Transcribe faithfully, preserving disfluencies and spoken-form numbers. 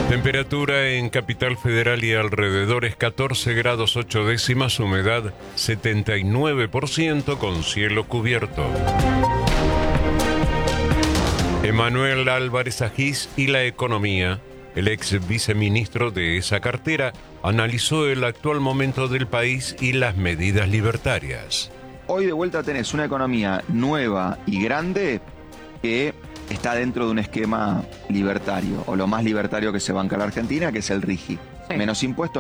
Temperatura en Capital Federal y alrededores catorce grados ocho décimas, humedad setenta y nueve por ciento con cielo cubierto. Emanuel Álvarez Agis y la economía, el ex viceministro de esa cartera, analizó el actual momento del país y las medidas libertarias. Hoy de vuelta tenés una economía nueva y grande que está dentro de un esquema libertario, o lo más libertario que se banca la Argentina, que es el RIGI. Sí. Menos impuestos,